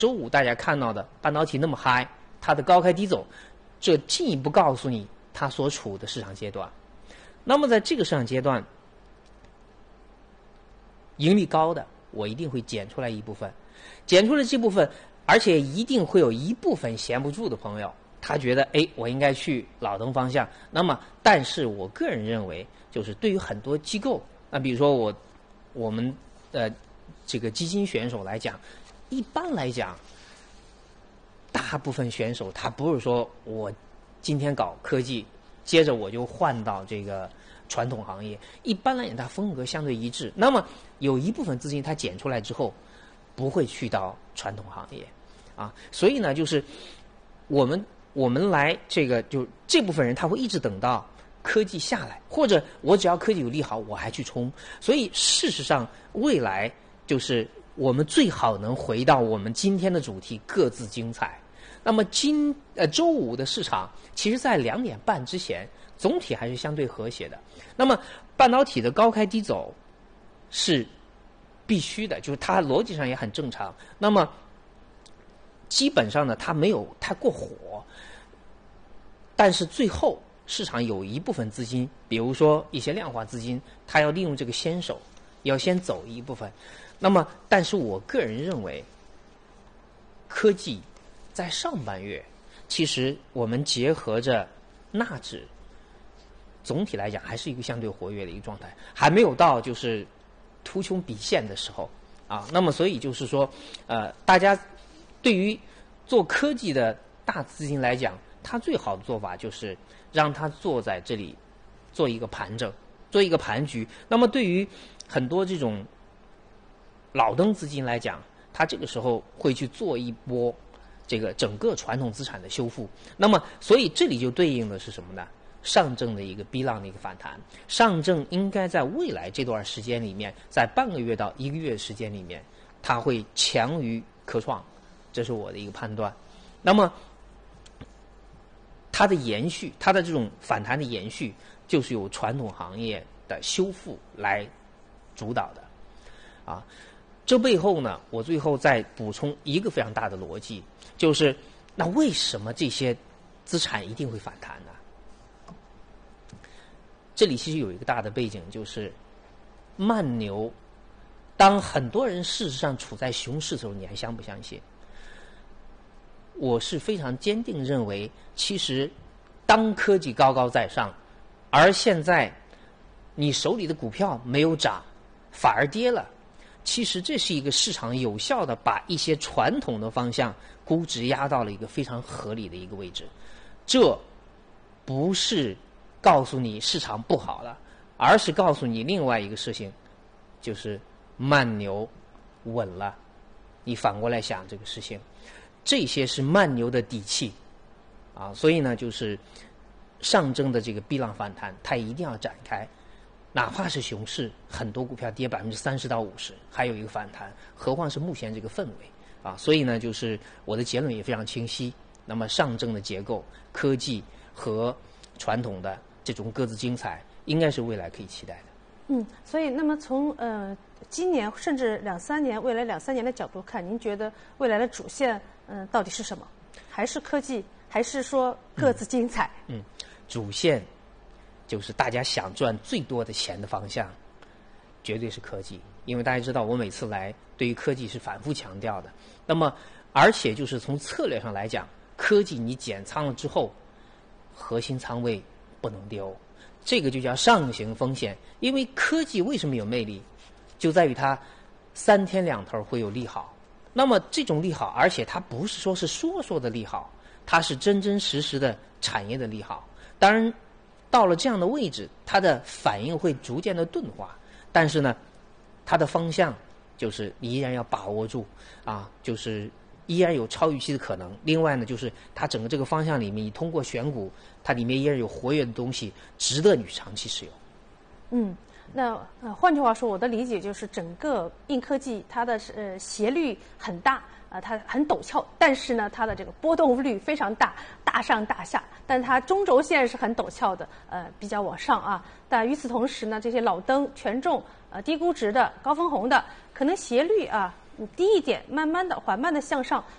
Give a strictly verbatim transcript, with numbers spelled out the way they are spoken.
周五大家看到的半导体那么嗨，它的高开低走，这进一步告诉你它所处的市场阶段。那么在这个市场阶段，盈利高的我一定会减出来一部分，减出了这部分，而且一定会有一部分闲不住的朋友，他觉得哎，我应该去老登方向。那么，但是我个人认为，就是对于很多机构，那比如说我我们呃这个基金选手来讲，一般来讲，大部分选手他不是说我今天搞科技，接着我就换到这个传统行业。一般来讲，它风格相对一致。那么有一部分资金它减出来之后，不会去到传统行业啊。所以呢，就是我们我们来这个就这部分人他会一直等到科技下来，或者我只要科技有利好，我还去冲。所以事实上，未来就是我们最好能回到我们今天的主题，各自精彩。那么今呃周五的市场，其实在两点半之前，总体还是相对和谐的。那么半导体的高开低走是必须的，就是它逻辑上也很正常。那么基本上呢，它没有太过火，但是最后市场有一部分资金，比如说一些量化资金，它要利用这个先手，要先走一部分。那么，但是我个人认为，科技在上半月，其实我们结合着纳指，总体来讲还是一个相对活跃的一个状态，还没有到就是图穷匕现的时候啊。那么，所以就是说，呃，大家对于做科技的大资金来讲，它最好的做法就是让它坐在这里做一个盘整，做一个盘局。那么，对于很多这种老登资金来讲，它这个时候会去做一波这个整个传统资产的修复。那么，所以这里就对应的是什么呢？上证的一个 B 浪的一个反弹。上证应该在未来这段时间里面，在半个月到一个月时间里面，它会强于科创，这是我的一个判断。那么，它的延续，它的这种反弹的延续，就是由传统行业的修复来主导的，啊。这背后呢，我最后再补充一个非常大的逻辑，就是那为什么这些资产一定会反弹呢？这里其实有一个大的背景，就是慢牛。当很多人事实上处在熊市的时候，你还相不相信？我是非常坚定认为，其实当科技高高在上，而现在你手里的股票没有涨，反而跌了。其实这是一个市场有效的把一些传统的方向估值压到了一个非常合理的一个位置。这不是告诉你市场不好了，而是告诉你另外一个事情，就是慢牛稳了。你反过来想这个事情，这些是慢牛的底气啊。所以呢，就是上证的这个 B 浪反弹，它一定要展开。哪怕是熊市，很多股票跌百分之三十到五十，还有一个反弹，何况是目前这个氛围啊！所以呢，就是我的结论也非常清晰。那么上证的结构、科技和传统的这种各自精彩，应该是未来可以期待的。 嗯，所以那么从呃今年甚至两三年未来两三年的角度看，您觉得未来的主线嗯、呃、到底是什么？还是科技，还是说各自精彩？ 嗯，嗯主线。就是大家想赚最多的钱的方向，绝对是科技。因为大家知道，我每次来对于科技是反复强调的。那么，而且就是从策略上来讲，科技你减仓了之后，核心仓位不能丢，这个就叫上行风险。因为科技为什么有魅力，就在于它三天两头会有利好。那么这种利好，而且它不是说是说说的利好，它是真真实实的产业的利好。当然。到了这样的位置，它的反应会逐渐的钝化，但是呢，它的方向就是你依然要把握住啊，就是依然有超预期的可能。另外呢，就是它整个这个方向里面，你通过选股，它里面依然有活跃的东西，值得你长期持有。 嗯，那呃，换句话说，我的理解就是，整个硬科技它的呃斜率很大。啊、呃，它很陡峭，但是呢，它的这个波动率非常大，大上大下。但它中轴线是很陡峭的，呃，比较往上啊。但与此同时呢，这些老登、权重、呃低估值的、高分红的，可能斜率啊你低一点，慢慢的、缓慢的向上，